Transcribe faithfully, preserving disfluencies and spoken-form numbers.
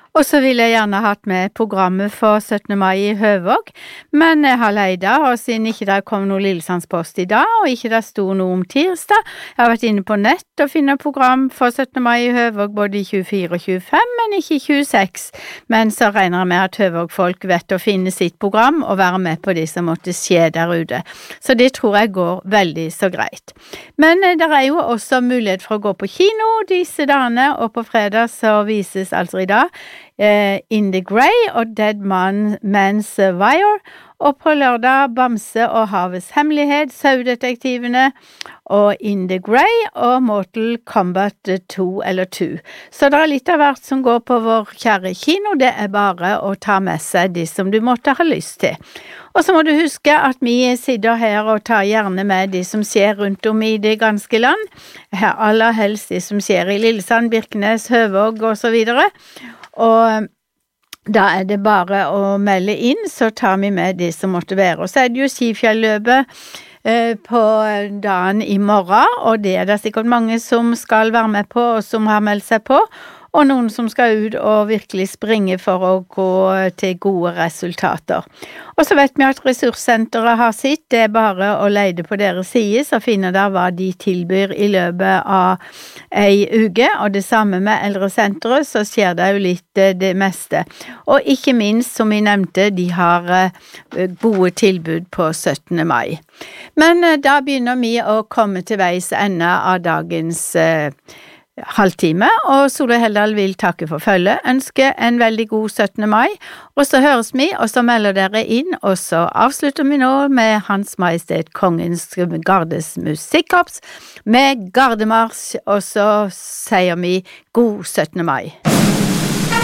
Og så ville jeg gjerne hatt med programmet for syttende mai i Høvåg, men jeg har leida, og siden ikke det kom noe Lillesandspost i dag, og ikke det sto noe om tirsdag, jeg har vært inne på nett og finnet program for syttende mai i Høvåg både i tjuefire og tjuefem, men ikke i tjueseks. Men så regner jeg med at Høvåg-folk vet å finne sitt program og være med på det som måtte skje der ute. Så det tror jeg går veldig så greit. Men eh, det er jo også mulighet for å gå på kino disse dagene, og på fredag så vises altså i dag Uh, In the Grey og Dead Man, Man's Wire, og på lørdag Bamse og Havets Hemmelighet, Saudetektivene, og In the Grey og Mortal Kombat to eller to. Så det er litt av hvert som går på vår kjære kino, det er bare å ta med seg de som du måtte ha lyst til. Og så må du huske at vi sitter her og tar gjerne med de som skjer rundt om i det ganske land, her aller helst de som skjer i Lillesand, Birkenes, Høvåg og så videre. Og da er det bare å melde inn, så tar vi med de som måtte være. Og så er det jo Skifjell-løpet eh, på dagen i morgen, og det er det sikkert mange som skal være med på, og som har meldt seg på, og noen som skal ut og virkelig springe for å gå til gode resultater. Og så vet vi at ressurssenteret har sitt, det er bare å leide på deres side, så finner der hva de tilbyr i løpet av ei uke, og det samme med eldresenteret, så skjer det jo litt det meste. Og ikke minst, som vi nevnte, de har gode tilbud på syttende mai. Men da begynner vi å komme til veis ende av dagens halvtime, og Solveig Heldal vil takke for følge, ønske en veldig god syttende mai, og så høres vi, og så melder dere inn, og så avslutter vi nå med Hans Majestet Kongens Gardes Musikkorps med Gardemarsj, og så sier vi god syttende mai.